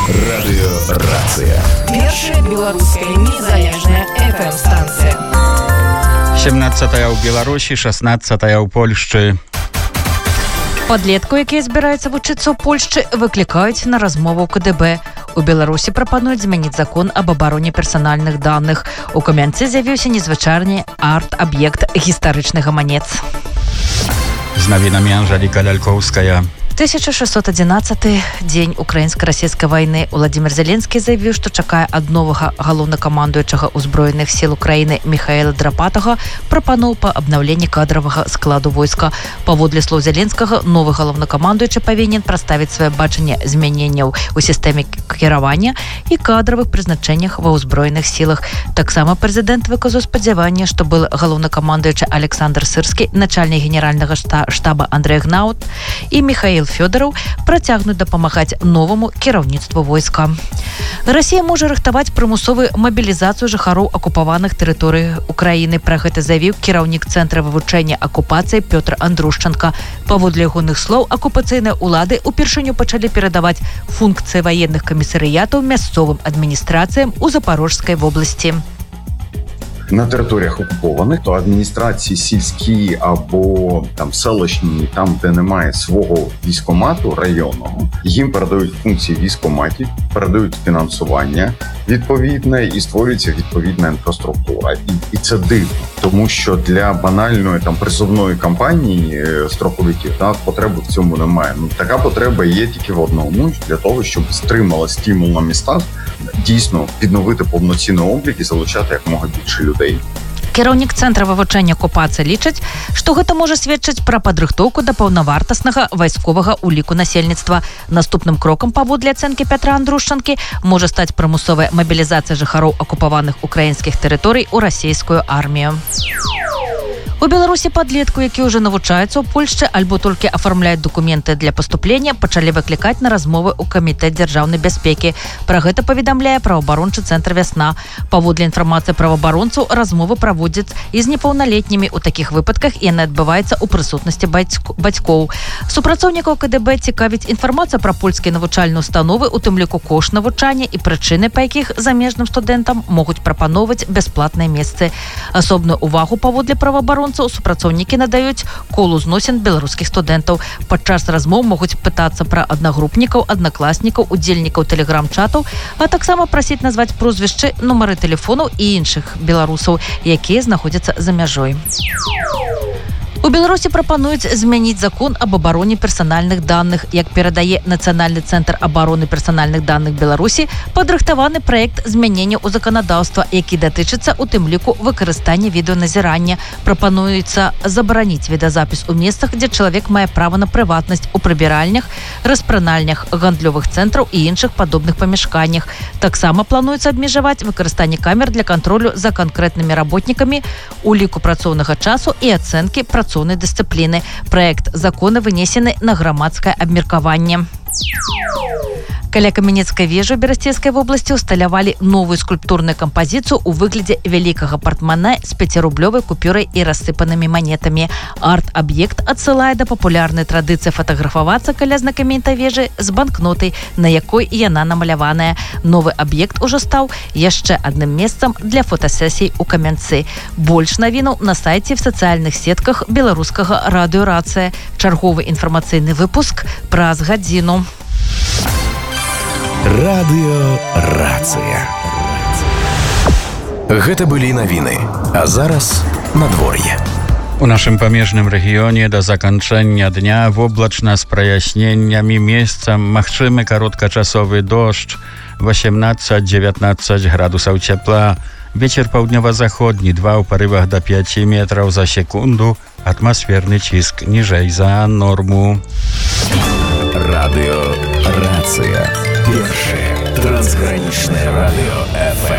Радыёрацыя. Першая беларуская незалежная FM-станцыя. 17-я ў Беларусі, 16-я ў Польшчы. Падлетку, якія збіраюцца вучыцца ў Польшчы, выклікаюць на размову ў КДБ. У Беларусі прапануюць змяніць закон об абароне персанальных даных. У Камянцы з'явіўся незвычайны арт-аб'ект гістарычны гаманец. З навінамі Анжеліка Лялькоўская. 1611 дзень украінска-расійскай вайны. Уладзімір Зеленскі заявіў, што чакае ад новага галоўнакамандуючага ўзброеных сіл Украіны Міхаэла Драпатага прапаноў па абнаўленні кадравага складу войска. Паводле слоў Зеленскага, новы галоўнакамандуючы павінен прадставіць сваё бачанне змяненняў у сістэме кіравання і кадравых прызначэннях ва ўзброеных сілах. Таксама прэзідэнт выказаў спадзяванне, што был галоўнакамандуючы Александр Сырскі, начальнік генеральнага штаба Андрэй Гнаут і Міхаэл Фёдораў працягнуць дапамагаць новаму кіраўніцтву войска. Расія можа рыхтаваць прымусовую мабілізацыю жыхароў акупаваных тэрыторый Украіны. Пра гэта заявіў кіраўнік цэнтра вывучэння акупацыі Пётр Андрушченко. Паводле ягоных слоў, акупацыйныя ўлады ўпершыню пачалі перадаваць функцыі ваенных камісарыятаў мясцовым адміністрацыям у Запорожскай вобласці. На територіях окупованих, то адміністрації сільські або там селищні, там, де немає свого військкомату районного, їм передають функції військкоматів, передають фінансування відповідне і створюється відповідна інфраструктура. І це дивно, тому що для банальної там призовної кампанії строковиків потреби в цьому немає. Така потреба є тільки в одному, для того, щоб стримала стимул на містах, дійсно відновити повноцінний облік і залучати якомога більше людей. Кіраўнік цэнтра вывучэння акупацыі лічыць, што гэта можа сведчыць пра падрыхтоўку да паўнавартаснага вайсковага ўліку насельніцтва. Наступным крокам, паводле ацэнкі Пятра Андрушчанкі, можа стаць прымусовая мабілізацыя жыхароў акупаваных украінскіх тэрыторый у расійскую армію. У Беларусі падлетку, які ўжо навучаюцца ў Польшчы альбо толькі афармляюць дакументы для паступлення, пачалі выклікаць на размовы ў камітэт дзяржаўнай бяспекі. Пра гэта паведамляе праваабарончы цэнтр «Вясна». Паводле інфармацыі праваабаронцаў, размовы праводзяць і з непаўналетнімі. У такіх выпадках яна адбываецца ў прысутнасці бацькоў. Супрацоўнікаў КДБ цікавіць інфармацыя пра польскія навучальныя установы, у тым ліку кошт навучання і прычыны, па якіх замежным студэнтам могуць прапаноўваць бясплатныя месцы. Асобную увагу паводле праваабаронцаў супрацоўнікі надаюць колу зносін беларускіх студэнтаў. Падчас размоў могуць пытацца пра аднагрупнікаў, аднакласнікаў, удзельнікаў тэлеграм-чатаў, а таксама прасіць назваць прозвішчы, нумары тэлефонаў і іншых беларусаў, якія знаходзяцца за мяжой. У Беларусі прапануюць змяніць закон об абароне персанальных даных. Як перадае Нацыянальны цэнтр абароны персанальных даных Беларусі, падрыхтаваны праект змянення ў заканадаўства, які датычыцца у тым ліку выкарыстання відэаназірання. Прапануецца забараніць відэазапіс у месцах, дзе чалавек мае права на прыватнасць, у прыбіральнях, распранальнях, гандлёвых цэнтраў і іншых падобных памяшканнях. Таксама плануецца абмежаваць выкарыстанне камер для кантролю за канкрэтнымі работнікамі, уліку працоўнага часу і ацэнкі працоўнай дысцыпліны. Праект закона вынесены на грамадскае абмеркаванне. Каля Каменецкай вежы ў Берасцейскай вобласці ўсталявалі новую скульптурную кампазіцыю ў выглядзе вялікага партмане з 5-рублёвай купюрай і рассыпанымі манетамі. Арт-аб'ект адсылае да папулярнай традыцыі фатаграфавацца каля знакамітай вежы з банкнотай, на якой яна намаляваная. Новы аб'ект ужо стаў яшчэ адным месцам для фотасесій у Камянцы. Больш навінаў на сайце в сацыяльных сетках беларускага радыёрацыя. Чарговы інфармацыйны выпуск праз гадзіну. Радыёрацыя. Гэта былі навіны, а зараз надвор'е. У нашым памежным рэгіёне да заканчэння дня воблачна з праясненнямі, месцам магчымы кароткачасовы дождж, 18-19 градусаў цяпла, вецер паўднёва-заходні, 2 ў парывах да 5 метраў за секунду, атмасферны ціск ніжэй за норму. Радыёрацыя. Першае трансгранічнае радыё FM.